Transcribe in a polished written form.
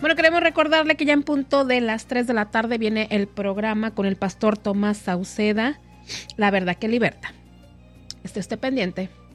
Bueno, queremos recordarle que ya en punto de las 3 de la tarde viene el programa con el pastor Tomás Sauceda, La Verdad que Liberta. Esté pendiente.